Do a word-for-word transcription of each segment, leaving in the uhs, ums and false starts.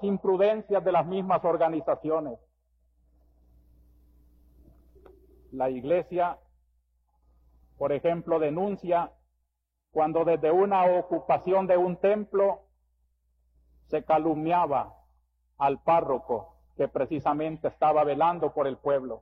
imprudencias de las mismas organizaciones. La Iglesia, por ejemplo, denuncia cuando desde una ocupación de un templo se calumniaba al párroco que precisamente estaba velando por el pueblo.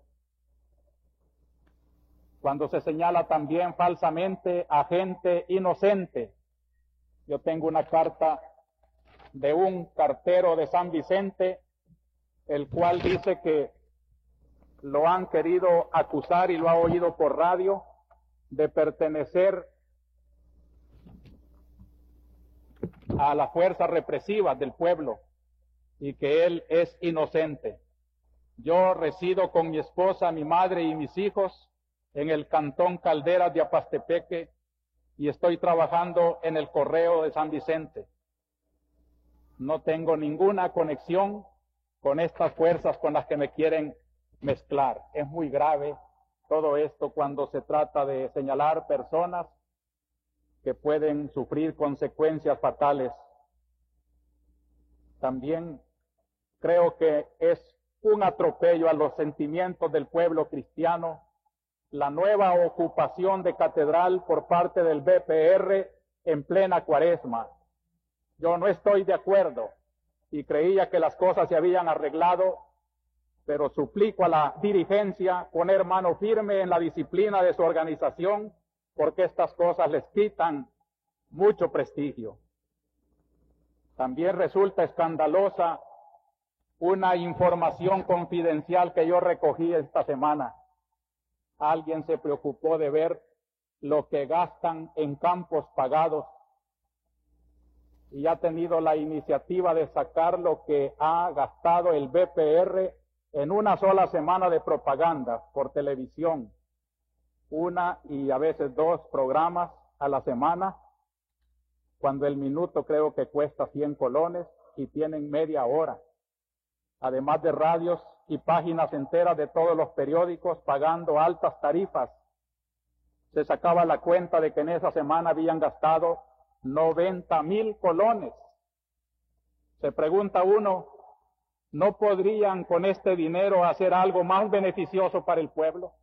Cuando se señala también falsamente a gente inocente. Yo tengo una carta de un cartero de San Vicente, el cual dice que lo han querido acusar y lo ha oído por radio de pertenecer a las fuerzas represivas del pueblo y que él es inocente. Yo resido con mi esposa, mi madre y mis hijos en el cantón Calderas de Apastepeque y estoy trabajando en el correo de San Vicente. No tengo ninguna conexión con estas fuerzas con las que me quieren mezclar. Es muy grave todo esto cuando se trata de señalar personas que pueden sufrir consecuencias fatales. También creo que es un atropello a los sentimientos del pueblo cristiano la nueva ocupación de catedral por parte del B P R en plena Cuaresma. Yo no estoy de acuerdo y creía que las cosas se habían arreglado, pero suplico a la dirigencia poner mano firme en la disciplina de su organización, porque estas cosas les quitan mucho prestigio. También resulta escandalosa una información confidencial que yo recogí esta semana. Alguien se preocupó de ver lo que gastan en campos pagados y ha tenido la iniciativa de sacar lo que ha gastado el B P R en una sola semana de propaganda por televisión, una y a veces dos programas a la semana, cuando el minuto creo que cuesta cien colones y tienen media hora, además de radios y páginas enteras de todos los periódicos pagando altas tarifas. Se sacaba la cuenta de que en esa semana habían gastado noventa mil colones. Se pregunta uno, ¿no podrían con este dinero hacer algo más beneficioso para el pueblo?